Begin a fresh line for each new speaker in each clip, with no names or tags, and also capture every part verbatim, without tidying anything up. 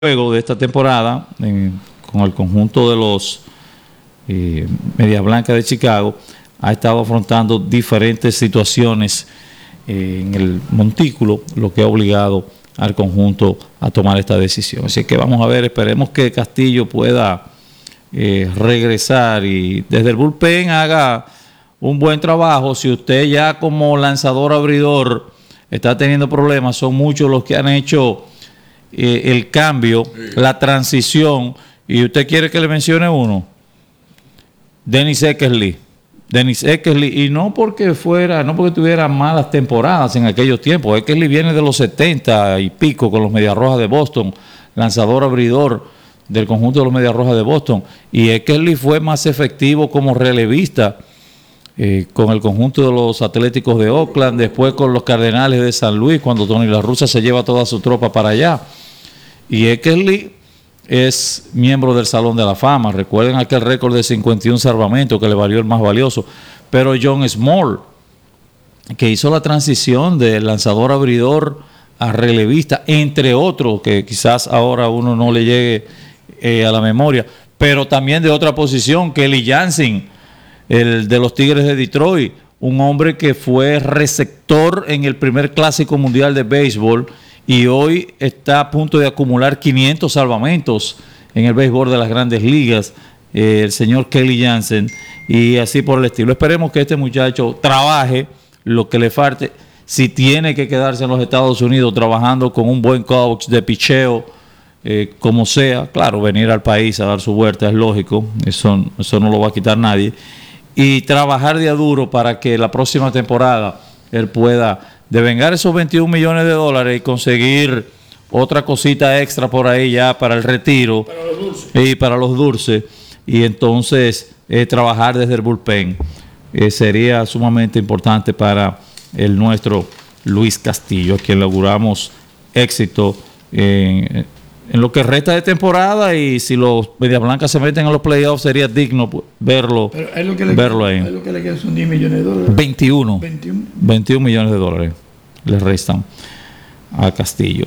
juego de esta temporada en, con el conjunto de los eh, Medias Blancas de Chicago ha estado afrontando diferentes situaciones eh, en el montículo, lo que ha obligado al conjunto a tomar esta decisión. Así que vamos a ver, esperemos que Castillo pueda eh, regresar y desde el bullpen haga un buen trabajo. Si usted ya como lanzador abridor está teniendo problemas, son muchos los que han hecho eh, el cambio, sí, la transición, y usted quiere que le mencione uno. Dennis Eckersley. Dennis Eckersley, y no porque fuera, no porque tuviera malas temporadas en aquellos tiempos. Eckersley viene de los setenta y pico con los Medias Rojas de Boston, lanzador abridor del conjunto de los Medias Rojas de Boston, y Eckersley fue más efectivo como relevista eh, con el conjunto de los Atléticos de Oakland, después con los Cardenales de San Luis, cuando Tony La Russa se lleva toda su tropa para allá. Y Eckersley es miembro del Salón de la Fama. Recuerden aquel récord de cincuenta y uno salvamentos que le valió el más valioso. Pero John Small, que hizo la transición de lanzador abridor a relevista, entre otros, que quizás ahora uno no le llegue eh, a la memoria, pero también de otra posición, Kelly Jansen, el de los Tigres de Detroit, un hombre que fue receptor en el primer Clásico Mundial de Béisbol y hoy está a punto de acumular quinientos salvamentos en el béisbol de las Grandes Ligas, eh, el señor Kelly Jansen, y así por el estilo. Esperemos que este muchacho trabaje lo que le falte. Si tiene que quedarse en los Estados Unidos trabajando con un buen coach de picheo, eh, como sea, claro, venir al país a dar su vuelta es lógico, eso, eso no lo va a quitar nadie, y trabajar de a duro para que la próxima temporada él pueda devengar esos veintiún millones de dólares y conseguir otra cosita extra por ahí ya para el retiro, para los dulces. y para los dulces, y entonces eh, trabajar desde el bullpen eh, sería sumamente importante para el nuestro Luis Castillo, a quien le auguramos éxito en, en lo que resta de temporada, y si los Medias Blancas se meten a los playoffs sería digno verlo,
es lo que le
verlo ahí.
Es lo que le queda, son diez millones de dólares.
veintiuno.
veintiuno.
veintiún millones de dólares le restan a Castillo.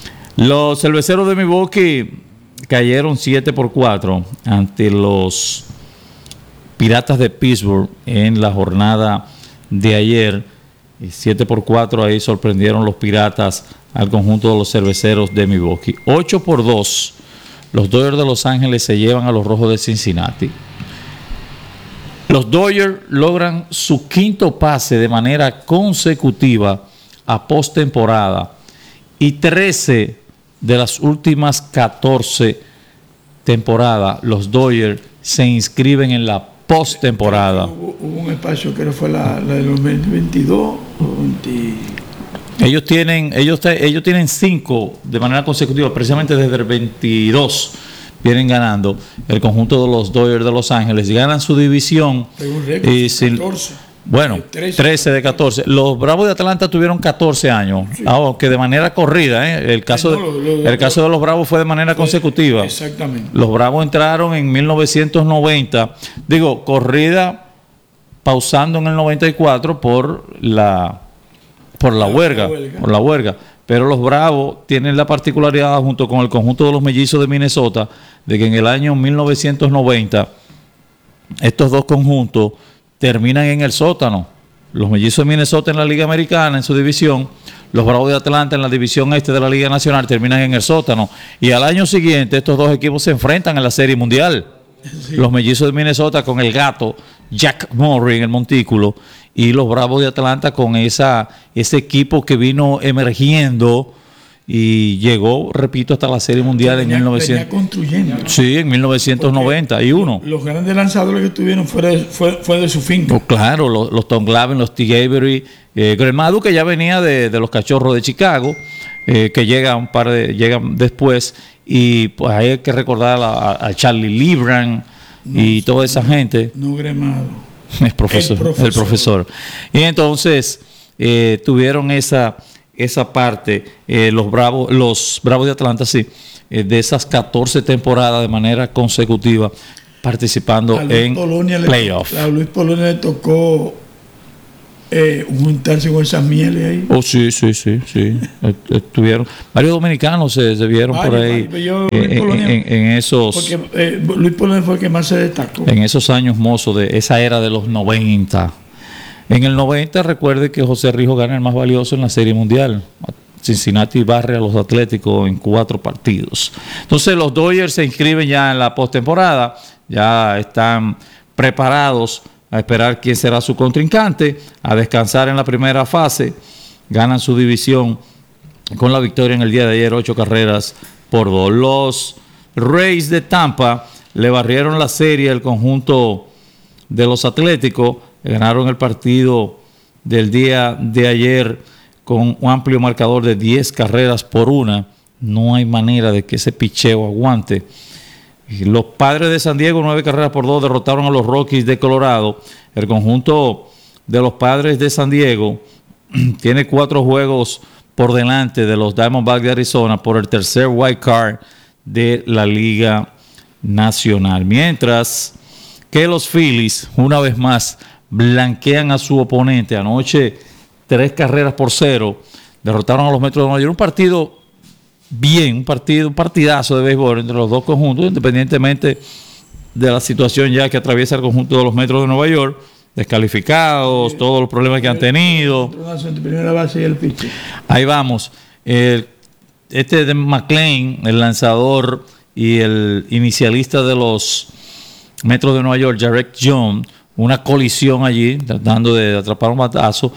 Los Cerveceros de Milwaukee cayeron siete por cuatro ante los Piratas de Pittsburgh en la jornada de ayer. siete por cuatro, ahí sorprendieron los Piratas al conjunto de los Cerveceros de Milwaukee. ocho por dos, los Dodgers de Los Ángeles se llevan a los Rojos de Cincinnati. Los Dodgers logran su quinto pase de manera consecutiva a postemporada, y trece de las últimas catorce temporadas los Dodgers se inscriben en la postemporada.
Hubo, hubo un espacio que fue la, la de los veintidós o veinte.
Ellos tienen, ellos, ellos tienen cinco de manera consecutiva, precisamente desde el veintidós vienen ganando. El conjunto de los Dodgers de Los Ángeles ganan su división.
Un récord,
y sin, catorce. Bueno, trece de catorce. Los Bravos de Atlanta tuvieron catorce años, sí, aunque de manera corrida. ¿eh? El caso, no, lo, lo, el caso de los Bravos fue de manera fue, consecutiva.
Exactamente.
Los Bravos entraron en mil novecientos noventa, digo, corrida pausando en el noventa y cuatro por la por la, la, huelga, la huelga, por la huelga. Pero los Bravos tienen la particularidad, junto con el conjunto de los Mellizos de Minnesota, de que en el año mil novecientos noventa estos dos conjuntos terminan en el sótano. Los Mellizos de Minnesota en la Liga Americana, en su división, los Bravos de Atlanta en la división este de la Liga Nacional terminan en el sótano. Y al año siguiente estos dos equipos se enfrentan en la Serie Mundial. Sí. Los Mellizos de Minnesota con el gato Jack Murray en el montículo, y los Bravos de Atlanta con esa ese equipo que vino emergiendo y llegó, repito, hasta la Serie Mundial venía, en mil novecientos.
Construyendo.
Sí, en mil novecientos noventa y uno.
Los grandes lanzadores que tuvieron fue de, fue, fue de su finca.
Oh, claro, los, los Tom Glavine, los T. Avery, eh, Greg Maddux, que ya venía de, de los Cachorros de Chicago, eh, que llega un par de, llegan después, y pues hay que recordar a, a Charlie Libran no, y toda esa gente.
No, Greg Maddux.
Es profesor, el profesor. El profesor. Y entonces eh, tuvieron esa esa parte, eh, los Bravos, los Bravos de Atlanta, sí, eh, de esas catorce temporadas de manera consecutiva participando en playoffs.
A Luis Polonia le tocó eh, juntarse con esas mieles ahí.
Oh, sí, sí, sí, sí. Estuvieron. Varios dominicanos se, se vieron varios, por ahí varios, yo, en, Polonia, en, en esos.
Porque eh, Luis Polonia fue el que más se destacó.
En esos años mozos de esa era de los noventa. En el noventa, recuerde que José Rijo gana el más valioso en la Serie Mundial. Cincinnati barre a los Atléticos en cuatro partidos. Entonces los Dodgers se inscriben ya en la postemporada, ya están preparados a esperar quién será su contrincante, a descansar en la primera fase, ganan su división con la victoria en el día de ayer, ocho carreras por dos. Los Rays de Tampa le barrieron la serie al conjunto de los Atléticos, ganaron el partido del día de ayer con un amplio marcador de diez carreras por una. No hay manera de que ese picheo aguante. Los Padres de San Diego, nueve carreras por dos, derrotaron a los Rockies de Colorado. El conjunto de los Padres de San Diego tiene cuatro juegos por delante de los Diamondbacks de Arizona por el tercer wild card de la Liga Nacional. Mientras que los Phillies, una vez más, blanquean a su oponente. Anoche, tres carreras por cero, derrotaron a los Metros de Nueva York. Un partido bien, un partido, un partidazo de béisbol entre los dos conjuntos, independientemente de la situación ya que atraviesa el conjunto de los Metros de Nueva York, descalificados, sí, todos los problemas que han tenido.
Primera base y el pitcher.
Ahí vamos. El, este de McLean, el lanzador y el inicialista de los Metros de Nueva York, Jared Jones, una colisión allí, tratando de atrapar un batazo,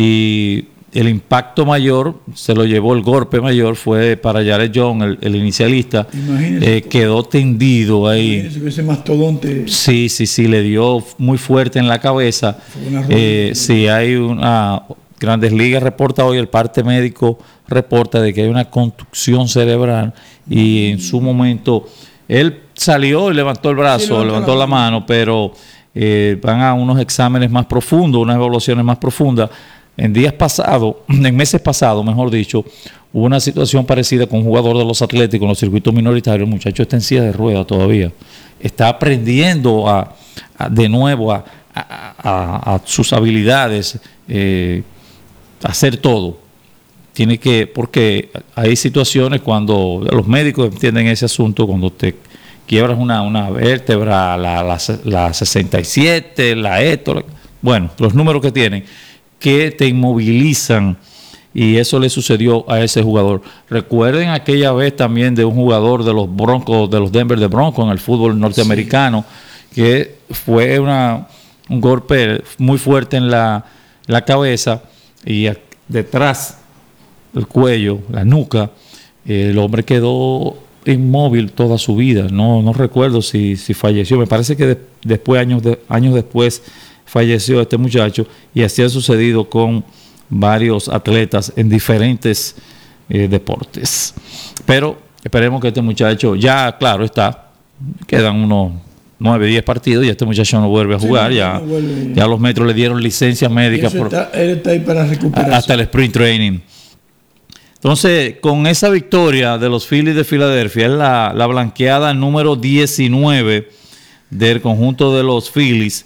y el impacto mayor, se lo llevó el golpe mayor, fue para Jared Jones, el, el inicialista. Eh, quedó tendido ahí.
Ese mastodonte.
Sí, sí, sí, le dio muy fuerte en la cabeza. Eh, sí, hay una... Grandes Ligas reporta hoy, el parte médico reporta de que hay una contusión cerebral y en su momento él salió y levantó el brazo, sí, levantó, levantó la, la mano, pero eh, van a unos exámenes más profundos, unas evaluaciones más profundas. En días pasados, en meses pasados, mejor dicho, hubo una situación parecida con un jugador de los Atléticos en los circuitos minoritarios. El muchacho está en silla de ruedas todavía. Está aprendiendo a, a, de nuevo a, a, a, a sus habilidades, eh, a hacer todo. Tiene que, porque hay situaciones cuando los médicos entienden ese asunto, cuando te quiebras una, una vértebra, la, la, la sesenta y siete, la esto, la, bueno, los números que tienen, que te inmovilizan, y eso le sucedió a ese jugador. Recuerden aquella vez también de un jugador de los Broncos, de los Denver de Broncos en el fútbol norteamericano, sí, que fue una, un golpe muy fuerte en la, la cabeza y a, detrás del cuello, la nuca. Eh, el hombre quedó inmóvil toda su vida. No, no recuerdo si, si falleció. Me parece que de, después, años, de, años después, falleció este muchacho, y así ha sucedido con varios atletas en diferentes eh, deportes. Pero esperemos que este muchacho, ya claro está, quedan unos nueve, diez partidos y este muchacho no vuelve a jugar. Sí, no, ya, no vuelve. Ya los Metros le dieron licencias médicas. Por,
está, él está ahí para recuperarse.
Hasta el sprint training. Entonces, con esa victoria de los Phillies de Filadelfia, es la, la blanqueada número diecinueve del conjunto de los Phillies.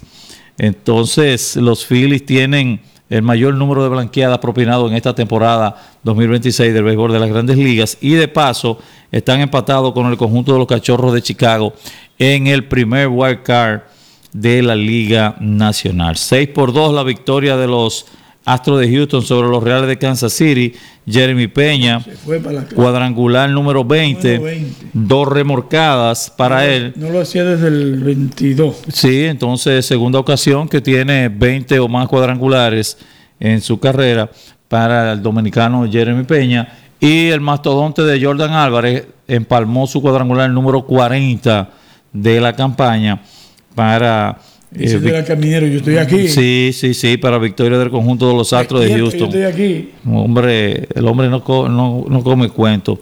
Entonces, los Phillies tienen el mayor número de blanqueadas propinado en esta temporada dos mil veintiséis del béisbol de las Grandes Ligas, y de paso están empatados con el conjunto de los Cachorros de Chicago en el primer wild card de la Liga Nacional. seis por dos la victoria de los Astros de Houston sobre los Reales de Kansas City. Jeremy Peña, cuadrangular número veinte, número veinte, dos remorcadas para
no,
él.
No lo hacía desde el veintidós.
Sí, entonces segunda ocasión que tiene veinte o más cuadrangulares en su carrera para el dominicano Jeremy Peña. Y el mastodonte de Jordan Álvarez empalmó su cuadrangular número cuarenta de la campaña para...
Ese
eh,
era Caminero, yo estoy aquí.
Sí, sí, sí, para victoria del conjunto de los Astros de Houston.
Yo estoy aquí.
Hombre, el hombre no, no, no come cuento.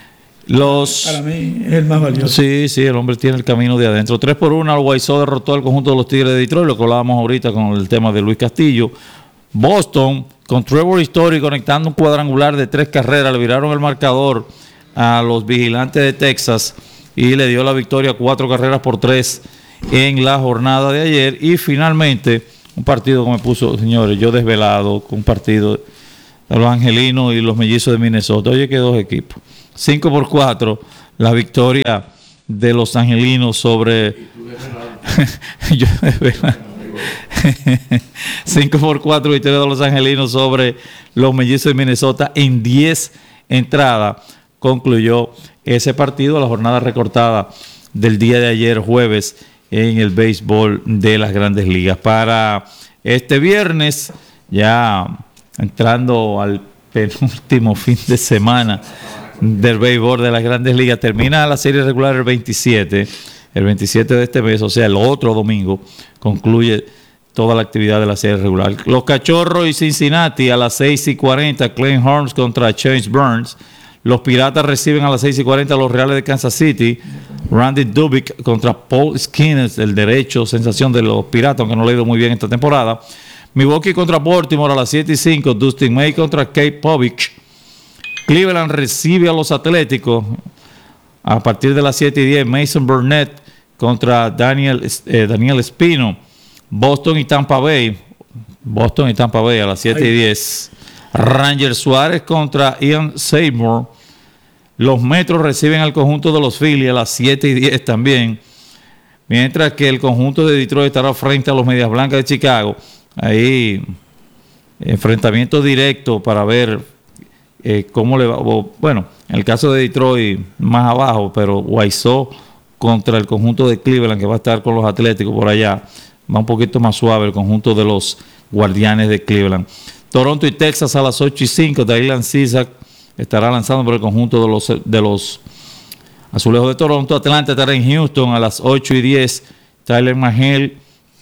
Los,
para mí es el más valioso.
Sí, sí, el hombre tiene el camino de adentro. tres por uno, el Guaysó derrotó al conjunto de los Tigres de Detroit, lo que hablábamos ahorita con el tema de Luis Castillo. Boston, con Trevor Story conectando un cuadrangular de tres carreras, le viraron el marcador a los Vigilantes de Texas y le dio la victoria cuatro carreras por tres en la jornada de ayer. Y finalmente un partido que me puso, señores, yo desvelado, con un partido de los angelinos y los mellizos de Minnesota. Oye, que dos equipos. cinco por cuatro, la victoria de los angelinos sobre... yo desvelado. cinco por cuatro, victoria de los angelinos sobre los mellizos de Minnesota en diez entradas. Concluyó ese partido, la jornada recortada del día de ayer, jueves, en el béisbol de las Grandes Ligas. Para este viernes, ya entrando al penúltimo fin de semana del béisbol de las Grandes Ligas, termina la serie regular el veintisiete, el veintisiete de este mes, o sea, el otro domingo, concluye toda la actividad de la serie regular. Los Cachorros y Cincinnati a las seis y cuarenta, Clay Holmes contra Chase Burns. Los Piratas reciben a las seis y cuarenta a los Reales de Kansas City. Randy Dubik contra Paul Skinner, el derecho, sensación de los Piratas, aunque no le ha ido muy bien esta temporada. Milwaukee contra Baltimore a las siete y cinco. Dustin May contra Kate Povich. Cleveland recibe a los Atléticos a partir de las siete y diez. Mason Burnett contra Daniel, eh, Daniel Espino. Boston y Tampa Bay. Boston y Tampa Bay a las siete y diez. Ranger Suárez contra Ian Seymour. Los Metros reciben al conjunto de los Phillies a las siete y diez también. Mientras que el conjunto de Detroit estará frente a los Medias Blancas de Chicago. Ahí, enfrentamiento directo para ver eh, cómo le va. Bueno, en el caso de Detroit, más abajo, pero Wiseau contra el conjunto de Cleveland, que va a estar con los Atléticos por allá. Va un poquito más suave el conjunto de los Guardianes de Cleveland. Toronto y Texas a las ocho y cinco. Dylan Cesac estará lanzando por el conjunto de los, de los Azulejos de Toronto. Atlanta estará en Houston a las ocho y diez. Tyler Mahle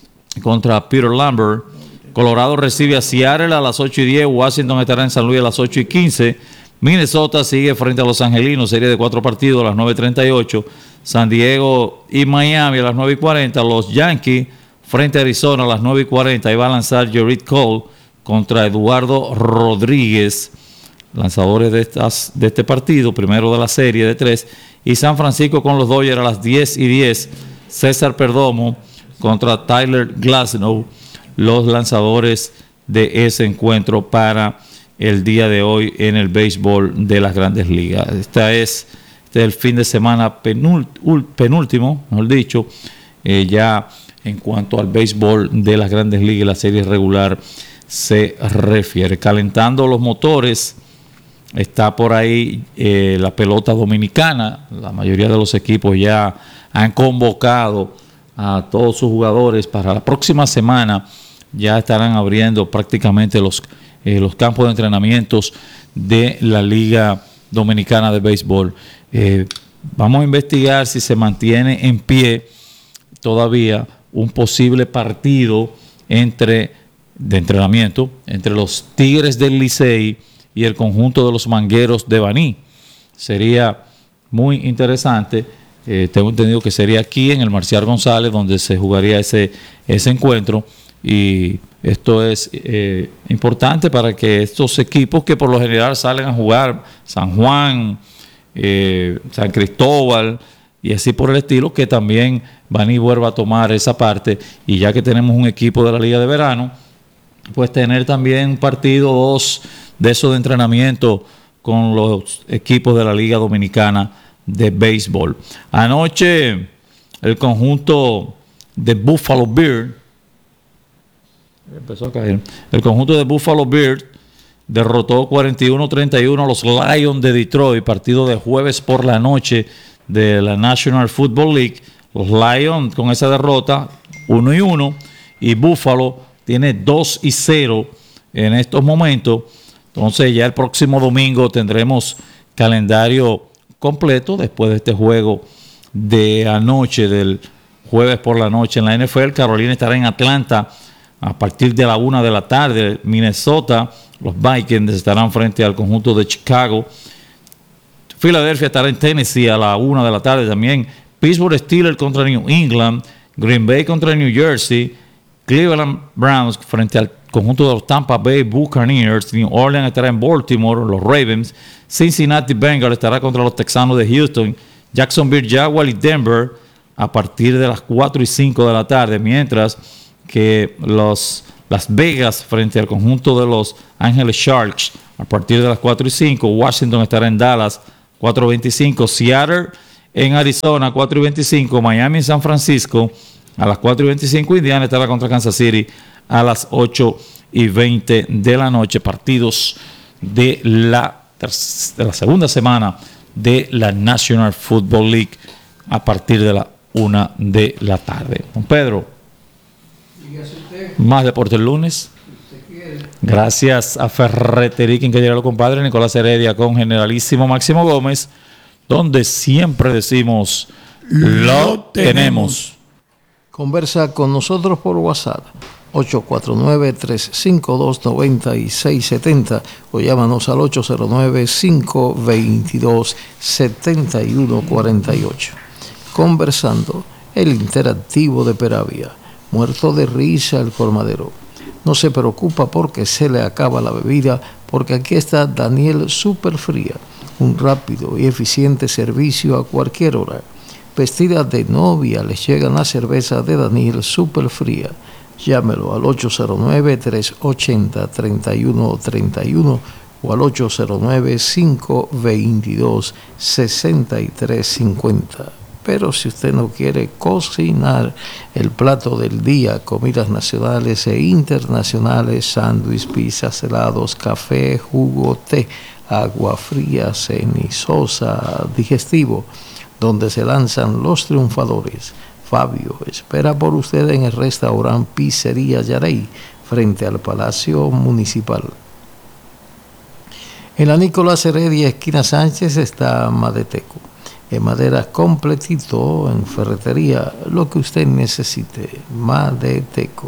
contra Peter Lambert. Colorado recibe a Seattle a las ocho y diez. Washington estará en San Luis a las ocho y quince. Minnesota sigue frente a los Angelinos, serie de cuatro partidos a las nueve y treinta y ocho. San Diego y Miami a las nueve y cuarenta. Los Yankees frente a Arizona a las nueve y cuarenta. Ahí va a lanzar Gerrit Cole contra Eduardo Rodríguez, lanzadores de, estas, de este partido, primero de la serie de tres. Y San Francisco con los Dodgers a las diez y diez. César Perdomo contra Tyler Glasnow, los lanzadores de ese encuentro para el día de hoy en el béisbol de las Grandes Ligas. Esta es, este es el fin de semana penúltimo, mejor dicho, eh, ya en cuanto al béisbol de las Grandes Ligas y la serie regular se refiere. Calentando los motores está por ahí eh, la pelota dominicana. La mayoría de los equipos ya han convocado a todos sus jugadores para la próxima semana. Ya estarán abriendo prácticamente los, eh, los campos de entrenamientos de la Liga Dominicana de Béisbol. Eh, vamos a investigar si se mantiene en pie todavía un posible partido entre de entrenamiento entre los Tigres del Licey y el conjunto de los Mangueros de Baní. Sería muy interesante. Eh, tengo entendido que sería aquí en el Marcial González donde se jugaría ese, ese encuentro, y esto es eh, importante para que estos equipos que por lo general salen a jugar, San Juan, eh, San Cristóbal y así por el estilo, que también Baní vuelva a tomar esa parte, y ya que tenemos un equipo de la Liga de Verano, pues tener también un partido o dos de esos de entrenamiento con los equipos de la Liga Dominicana de Béisbol. Anoche el conjunto de Buffalo Bills empezó a caer. El conjunto de Buffalo Bills derrotó cuarenta y uno a treinta y uno a los Lions de Detroit, partido de jueves por la noche de la National Football League. Los Lions con esa derrota uno y uno, y Buffalo tiene dos y cero en estos momentos. Entonces ya el próximo domingo tendremos calendario completo después de este juego de anoche, del jueves por la noche en la N F L. Carolina estará en Atlanta a partir de la una de la tarde. Minnesota, los Vikings estarán frente al conjunto de Chicago. Filadelfia estará en Tennessee a la una de la tarde también. Pittsburgh Steelers contra New England. Green Bay contra New Jersey. Cleveland Browns frente al conjunto de los Tampa Bay Buccaneers. New Orleans estará en Baltimore, los Ravens. Cincinnati Bengals estará contra los Texanos de Houston. Jacksonville Jaguars y Denver a partir de las cuatro y cinco de la tarde. Mientras que los Las Vegas frente al conjunto de los Ángeles Sharks a partir de las cuatro y cinco. Washington estará en Dallas, cuatro y veinticinco. Seattle en Arizona, cuatro y veinticinco. Miami en San Francisco a las cuatro y veinticinco. Indiana estará contra Kansas City a las ocho y veinte de la noche. Partidos de la, de la segunda semana de la National Football League a partir de la una de la tarde. Don Pedro, más deporte el lunes. Gracias a Ferretería Quien que llega lo compadre Nicolás Heredia con Generalísimo Máximo Gómez, donde siempre decimos lo tenemos.
Conversa con nosotros por WhatsApp ocho cuatro nueve, tres cinco dos, nueve seis siete cero o llámanos al ocho cero nueve, cinco dos dos, siete uno cuatro ocho. Conversando, el interactivo de Peravia. Muerto de risa el colmadero. No se preocupa porque se le acaba la bebida, porque aquí está Daniel Superfría, un rápido y eficiente servicio a cualquier hora. Vestida de novia les llegan las cervezas de Daniel Superfría. Llámelo al ocho cero nueve, tres ocho cero, tres uno tres uno o al ocho cero nueve, cinco dos dos, seis tres cinco cero. Pero si usted no quiere cocinar el plato del día, comidas nacionales e internacionales, sándwich, pizzas, helados, café, jugo, té, agua fría, cenizosa, digestivo, donde se lanzan los triunfadores. Fabio espera por usted en el restaurante Pizzería Yarey, frente al Palacio Municipal. En la Nicolás Heredia, esquina Sánchez, está Madeteco. En madera completito, en ferretería, lo que usted necesite. Madeteco.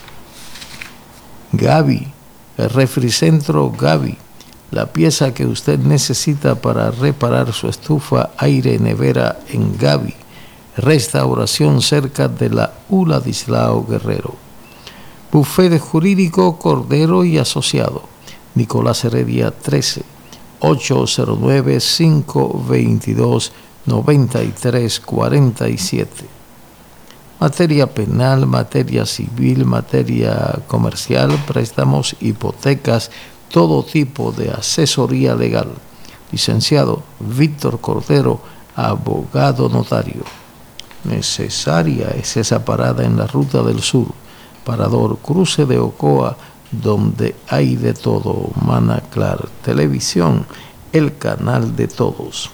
Gaby, el refricentro Gaby, la pieza que usted necesita para reparar su estufa, aire, nevera en Gaby. Restauración cerca de la U Ladislao Guerrero. Bufete Jurídico Cordero y Asociado. Nicolás Heredia trece, ocho cero nueve, cinco dos dos, nueve tres cuatro siete. Materia penal, materia civil, materia comercial, préstamos, hipotecas, todo tipo de asesoría legal. Licenciado Víctor Cordero, abogado notario. Necesaria es esa parada en la Ruta del Sur, Parador Cruce de Ocoa, donde hay de todo. Manaclar Televisión, el canal de todos.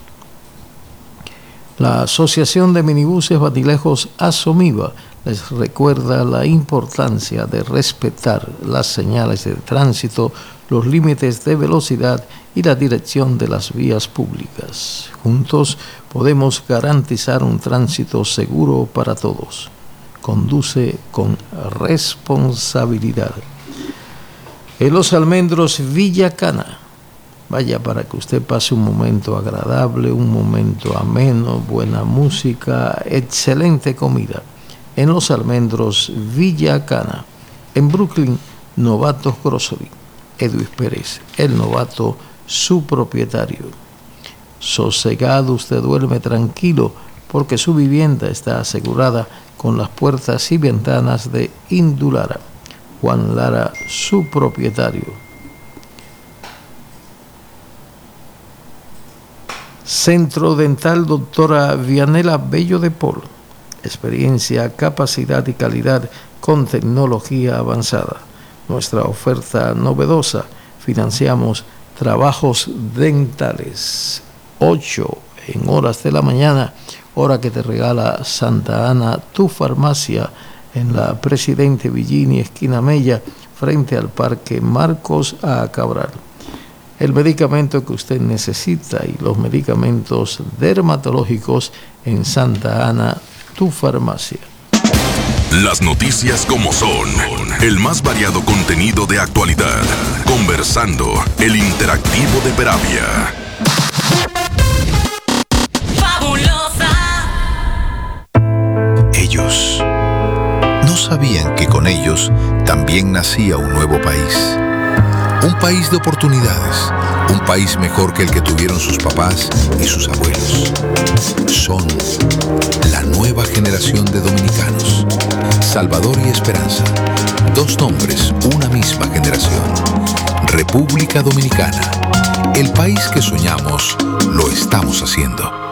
La Asociación de Minibuses Batilejos Asomiva les recuerda la importancia de respetar las señales de tránsito, los límites de velocidad y la dirección de las vías públicas. Juntos podemos garantizar un tránsito seguro para todos. Conduce con responsabilidad. En Los Almendros, Villa Cana. Vaya para que usted pase un momento agradable, un momento ameno, buena música, excelente comida. En Los Almendros, Villa Cana. En Brooklyn, Novatos Grocery. Edwin Pérez, el novato, su propietario. Sosegado, usted duerme tranquilo porque su vivienda está asegurada con las puertas y ventanas de Indulara. Juan Lara, su propietario. Centro Dental Doctora Vianela Bello de Paul. Experiencia, capacidad y calidad con tecnología avanzada. Nuestra oferta novedosa, financiamos trabajos dentales. ocho en horas de la mañana, hora que te regala Santa Ana, tu farmacia, en la Presidente Villini, esquina Mella, frente al Parque Marcos A. Cabral. El medicamento que usted necesita y los medicamentos dermatológicos en Santa Ana, tu farmacia.
Las noticias como son, el más variado contenido de actualidad, conversando, el interactivo de Peravia.
Fabulosa.
Ellos no sabían que con ellos también nacía un nuevo país. Un país de oportunidades, un país mejor que el que tuvieron sus papás y sus abuelos. Son la nueva generación de dominicanos. Salvador y Esperanza. Dos nombres, una misma generación. República Dominicana. El país que soñamos, lo estamos haciendo.